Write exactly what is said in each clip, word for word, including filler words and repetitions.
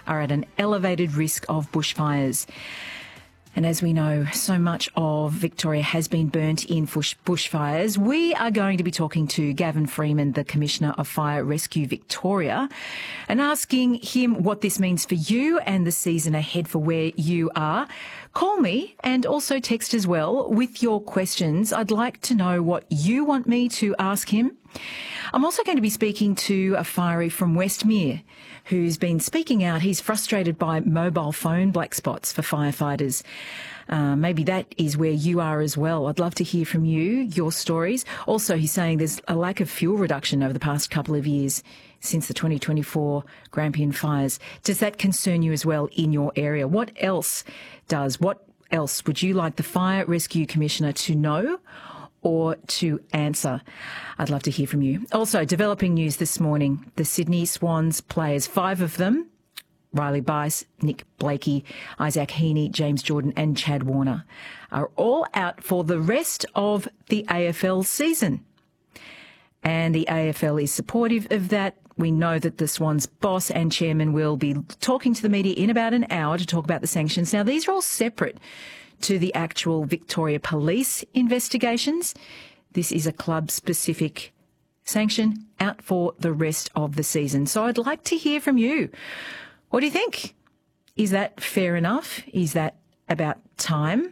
are at an elevated risk of bushfires. And as we know, so much of Victoria has been burnt in bush bushfires. We are going to be talking to Gavin Freeman, the Commissioner of Fire Rescue Victoria, and asking him what this means for you and the season ahead for where you are. Call me and also text as well with your questions. I'd like to know what you want me to ask him. I'm also going to be speaking to a fiery from Westmere who's been speaking out. He's frustrated by mobile phone black spots for firefighters. Uh, maybe that is where you are as well. I'd love to hear from you, your stories. Also, he's saying there's a lack of fuel reduction over the past couple of years since the twenty twenty-four Grampian fires. Does that concern you as well in your area? What else does, what else would you like the Fire Rescue Commissioner to know or to answer? I'd love to hear from you. Also, developing news this morning, the Sydney Swans players, five of them, Riley Bice, Nick Blakey, Isaac Heaney, James Jordan and Chad Warner, are all out for the rest of the A F L season. And the A F L is supportive of that. We know that the Swans boss and chairman will be talking to the media in about an hour to talk about the sanctions. Now, these are all separate to the actual Victoria Police investigations. This is a club-specific sanction out for the rest of the season. So I'd like to hear from you. What do you think? Is that fair enough? Is that about time?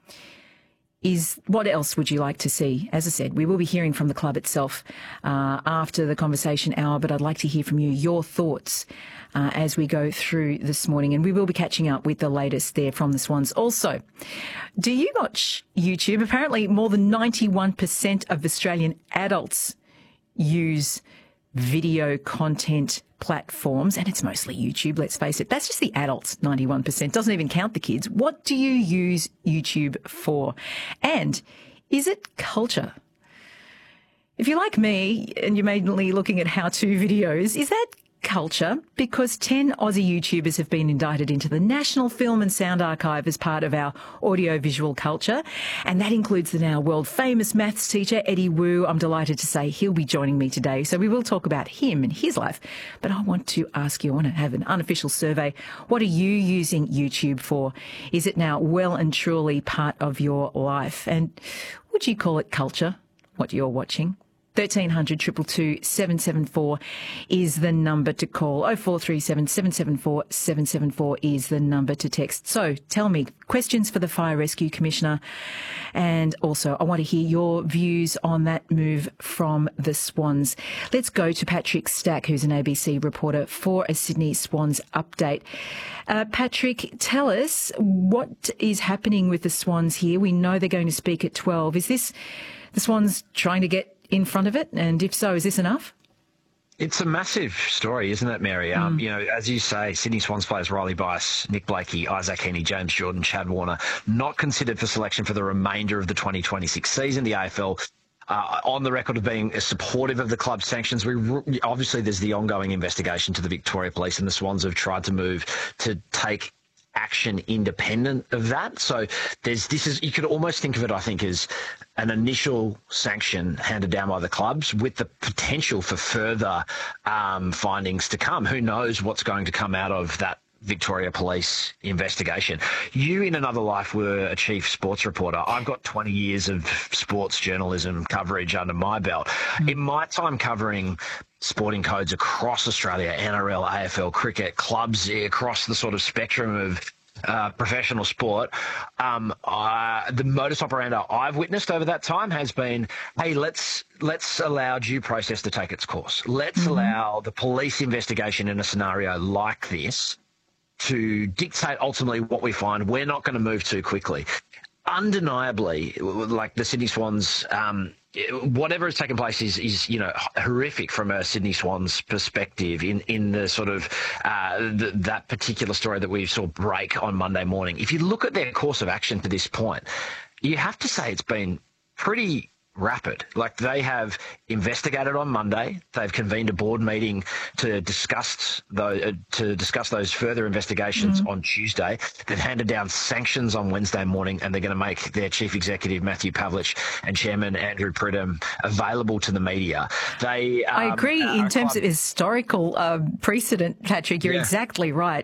Is what else would you like to see? As I said, we will be hearing from the club itself uh, after the conversation hour, but I'd like to hear from you, your thoughts uh, as we go through this morning. And we will be catching up with the latest there from the Swans. Also, do you watch YouTube? Apparently more than ninety-one percent of Australian adults use video content platforms, and it's mostly YouTube, let's face it. That's just the adults, ninety-one percent. Doesn't even count the kids. What do you use YouTube for? And is it culture? If you're like me and you're mainly looking at how-to videos, is that culture? Because ten Aussie YouTubers have been indicted into the National Film and Sound Archive as part of our audio-visual culture. And that includes the now world-famous maths teacher, Eddie Wu. I'm delighted to say he'll be joining me today. So we will talk about him and his life. But I want to ask you, I want to have an unofficial survey. What are you using YouTube for? Is it now well and truly part of your life? And would you call it culture, what you're watching? thirteen hundred, two two two, seven seven four is the number to call. oh four three seven, seven seven four, seven seven four is the number to text. So tell me, questions for the Fire Rescue Commissioner. And also, I want to hear your views on that move from the Swans. Let's go to Patrick Stack, who's an A B C reporter, for a Sydney Swans update. Uh, Patrick, tell us what is happening with the Swans here. We know they're going to speak at twelve. Is this the Swans trying to get in front of it? And if so, is this enough? It's a massive story, isn't it, Mary? Um, mm. You know, as you say, Sydney Swans players Riley Bice, Nick Blakey, Isaac Heaney, James Jordan, Chad Warner, not considered for selection for the remainder of the twenty twenty-six season. The A F L uh, on the record of being supportive of the club's sanctions. We obviously, there's the ongoing investigation to the Victoria Police, and the Swans have tried to move to take action independent of that. So there's this is you could almost think of it, I think, as an initial sanction handed down by the clubs with the potential for further um, findings to come. Who knows what's going to come out of that Victoria Police investigation. You, in another life, were a chief sports reporter. I've got twenty years of sports journalism coverage under my belt. Mm. In my time covering sporting codes across Australia, N R L, A F L, cricket, clubs across the sort of spectrum of uh, professional sport, um, uh, the modus operandi I've witnessed over that time has been, hey, let's let's allow due process to take its course. Let's mm-hmm. allow the police investigation in a scenario like this to dictate ultimately what we find. We're not going to move too quickly. Undeniably, like the Sydney Swans, um, whatever has taken place is, is, you know, horrific from a Sydney Swans perspective in, in the sort of uh, the, that particular story that we saw break on Monday morning. If you look at their course of action to this point, you have to say it's been pretty rapid. Like, they have investigated on Monday. They've convened a board meeting to discuss those, uh, to discuss those further investigations mm-hmm. on Tuesday. They've handed down sanctions on Wednesday morning, and they're going to make their chief executive Matthew Pavlich and chairman Andrew Pridham available to the media. They, um, I agree in terms club- of historical uh, precedent, Patrick. You're yeah. exactly right.